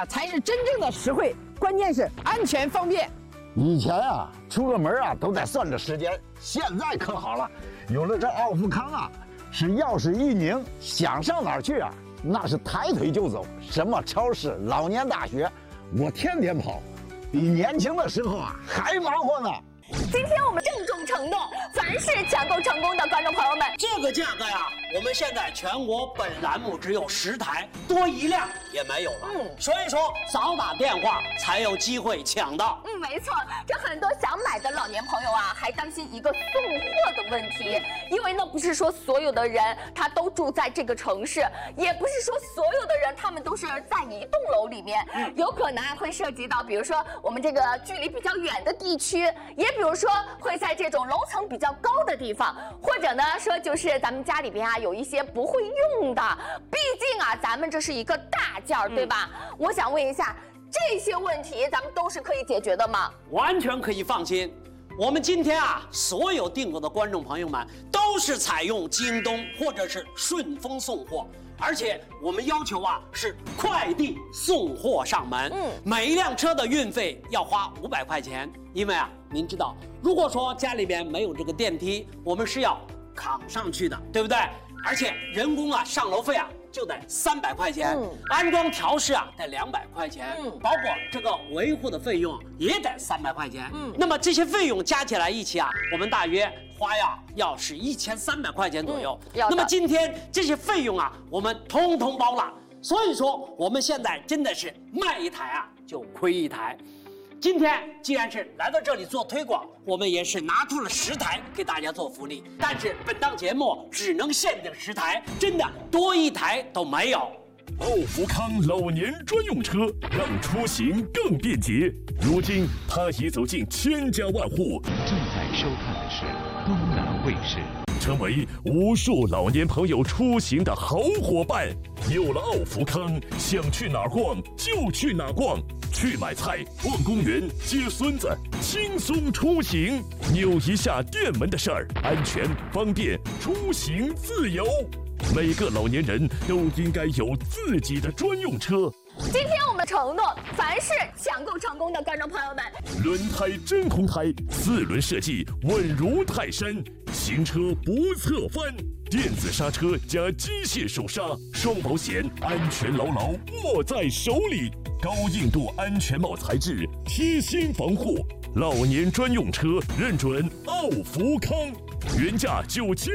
啊才是真正的实惠，关键是安全方便。 以前啊，出个门啊都得算着时间，现在可好了，有了这奥富康啊，是钥匙一拧，想上哪儿去啊，那是抬腿就走。什么超市、老年大学，我天天跑，比年轻的时候啊还忙活呢。 今天我们郑重承诺，凡是抢购成功的观众朋友们， 这个价格呀，我们现在全国本栏目只有10台，多一辆也没有了。所以说早打电话才有机会抢到。 没错，这很多想买的老年朋友啊，还担心一个送货的问题，因为呢，不是说所有的人他都住在这个城市，也不是说所有的人他们都是在一栋楼里面，有可能会涉及到，比如说我们这个距离比较远的地区，也比如说会在这种楼层比较高的地方，或者呢说就是咱们家里边啊有一些不会用的，毕竟啊咱们这是一个大件儿，对吧？我想问一下，这些问题咱们都是可以解决的吗？ 完全可以放心。我们今天啊，所有订购的观众朋友们都是采用京东或者是顺丰送货，而且我们要求啊是快递送货上门。每一辆车的运费要花500块钱，因为啊，您知道，如果说家里边没有这个电梯，我们是要扛上去的，对不对？而且人工啊上楼费啊就得300块钱，安装调试啊得200块钱，包括这个维护的费用也得300块钱。那么这些费用加起来一起啊，我们大约花呀要是1300块钱左右。那么今天这些费用啊，我们通通包了。所以说我们现在真的是卖一台啊就亏一台。今天既然是来到这里做推广，我们也是拿出了10台给大家做福利，但是本档节目只能限定10台，真的多一台都没有。 奥福康老年专用车让出行更便捷，如今它已走进千家万户。 正在收看的是东南卫视， 成为无数老年朋友出行的好伙伴。有了奥福康，想去哪儿逛就去哪儿逛，去买菜、逛公园、接孙子，轻松出行。扭一下电门的事儿，安全方便，出行自由。每个老年人都应该有自己的专用车。 今天我们承诺，凡是抢购成功的观众朋友们， 轮胎真空胎，4轮设计稳如泰山，行车不侧翻，电子刹车加机械手刹，双保险，安全牢牢握在手里。高硬度安全帽材质，贴心防护，老年专用车认准奥福康。原价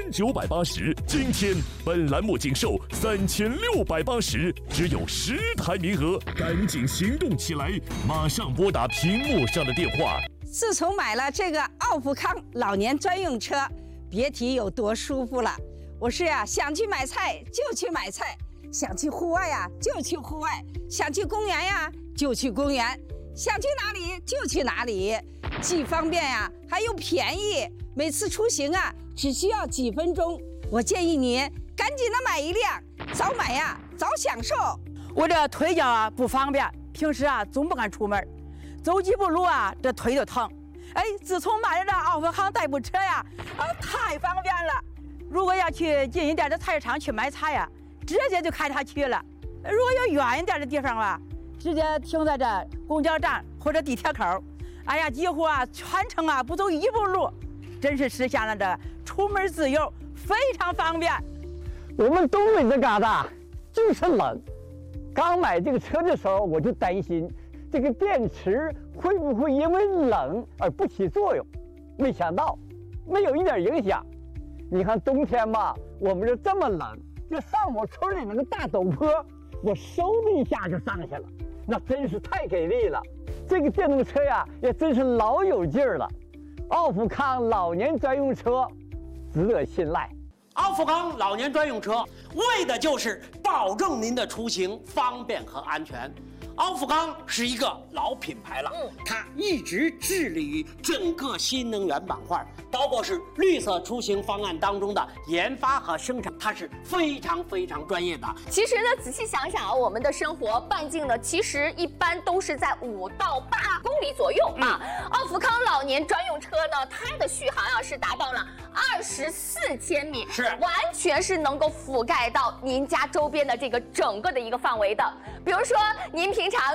9980，今天本栏目仅售3680，只有10台名额，赶紧行动起来！马上拨打屏幕上的电话。 自从买了这个奥富康老年专用车，别提有多舒服了。我是想去买菜就去买菜，想去户外就去户外，想去公园就去公园，想去哪里就去哪里，既方便还又便宜。每次出行只需要几分钟，我建议你赶紧的买一辆，早买早享受。我这腿脚不方便，平时总不敢出门，走几步路这腿就疼。自从买了这奥富康代步车太方便了。如果要去近一点的菜市场去买菜直接就开它去了。如果要远一点的地方直接停在这公交站或者地铁口，几乎全程不走一步路。真是实现了这出门自由，非常方便。 我们东北这旮瘩就是冷，刚买这个车的时候我就担心这个电池会不会因为冷而不起作用，没想到没有一点影响。你看冬天吧，我们这么冷，就上我村里那个大陡坡，我嗖的一下就上去了，那真是太给力了。这个电动车也真是老有劲儿了。奥富康老年专用车值得信赖。 奥富康老年专用车为的就是保证您的出行方便和安全。奥富康是一个老品牌了，它一直致力于整个新能源板块，包括是绿色出行方案当中的研发和生产，它是非常非常专业的。 其实呢，仔细想想我们的生活半径呢，其实一般都是在5到8公里左右奥富康老年专用车呢，它的续航是达到了24千米，是完全是能够覆盖到您家周边的这个整个的一个范围的。比如说您平常